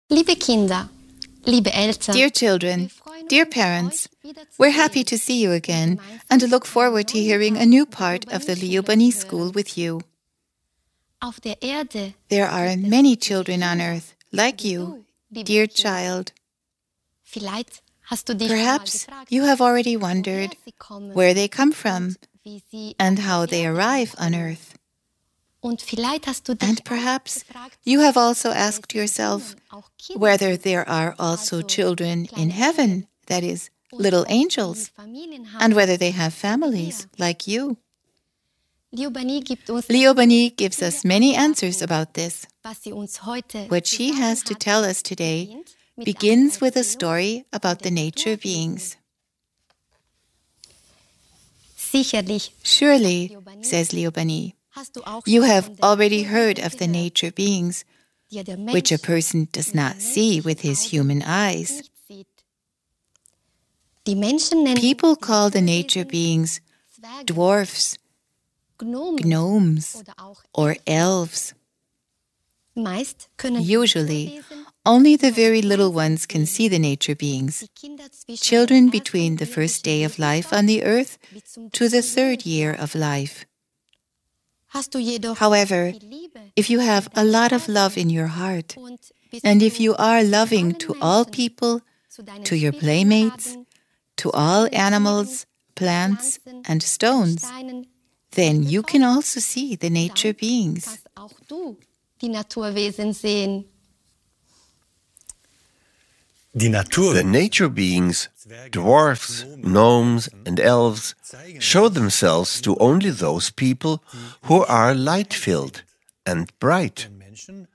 Liebe Kinder, liebe Eltern, Dear children, dear parents, we're happy to see you again and look forward to hearing a new part of the Liobani School with you. auf der Erde There are many children on earth, like you, dear child. Vielleicht hast du dich schon mal Perhaps gefragt, you have already wondered woher sie kommen where they come from wie sie and auf how die they Erde arrive on kommen. earth. Und vielleicht hast du dich And auch perhaps gefragt, you have also ob asked es im yourself Himmel auch Kinder whether gibt, there are also also children in kleine heaven, Engel, that is, und little ob sie angels, Familien haben, and whether they have wie families wir. like you. Liobani gibt uns Liobani gives us many answers about this. was sie uns heute What zu she sagen has to hat, tell us today beginnt mit begins einer with a Erzählung story about the von den nature Naturwesen. beings. Sicherlich, Surely, Liobani, says Liobani, hast du auch you schon have von den already Naturwesen heard of the gehört, nature beings, die der which a Mensch person does mit not den see with menschlichen his Augen human eyes. nicht sieht. Die Menschen nennen People die call the nature Naturwesen beings Zwerge, dwarfs, Gnomen gnomes, oder auch or elves. Meist können die Usually, Naturwesen only the very little ones can see the nature beings, die Kinder zwischen children dem between the ersten first day of biologischen life on the earth bis zum to the dritten third year Lebensjahr. of life. Hast du jedoch However, viel Liebe if you have a in lot deinem of love Herzen in your heart, und bist and du if you are loving allen to all Menschen, people, zu deinen to your playmates, Spielkameraden, to zu all allen Tieren, animals, plants, Pflanzen and und stones, Steinen, then you can liebevoll, also see the nature dann beings. kannst auch du die Naturwesen sehen. Die Natur, The nature beings, dwarfs, gnomes, and elves, show themselves to only those people who are light-filled and bright. Menschen